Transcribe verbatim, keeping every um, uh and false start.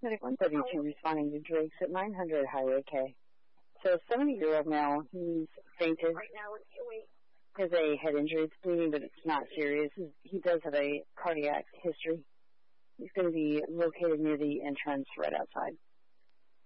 Medic one thirty-two responding to Drake's at nine hundred Highway K. So a seventy-year-old male, he's fainted. Right now, wait. Has a head injury. It's bleeding, but it's not serious. He does have a cardiac history. He's going to be located near the entrance right outside.